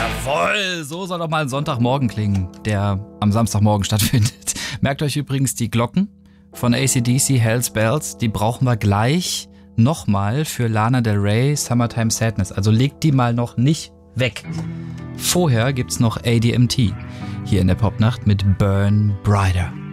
Jawohl, so soll doch mal ein Sonntagmorgen klingen, der am Samstagmorgen stattfindet. Merkt euch übrigens die Glocken von AC/DC, Hell's Bells, die brauchen wir gleich nochmal für Lana Del Rey, Summertime Sadness. Also legt die mal noch nicht weg. Vorher gibt's noch ADMT hier in der Popnacht mit Burn Brighter.